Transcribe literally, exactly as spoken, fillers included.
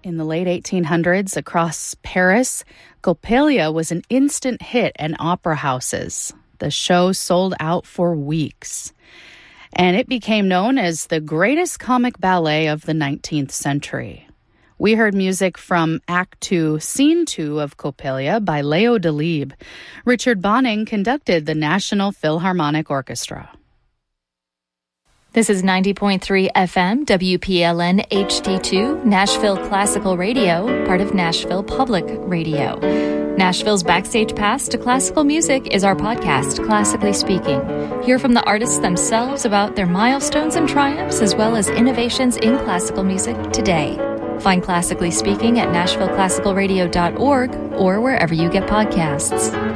In the late eighteen hundreds, across Paris, Coppelia was an instant hit in opera houses. The show sold out for weeks. And it became known as the greatest comic ballet of the nineteenth century. We heard music from Act Two, Scene Two of Coppelia by Leo Delibes. Richard Bonning conducted the National Philharmonic Orchestra. This is ninety point three F M, W P L N H D two, Nashville Classical Radio, part of Nashville Public Radio. Nashville's Backstage Pass to Classical Music is our podcast, Classically Speaking. Hear from the artists themselves about their milestones and triumphs, as well as innovations in classical music today. Find Classically Speaking at nashville classical radio dot org or wherever you get podcasts.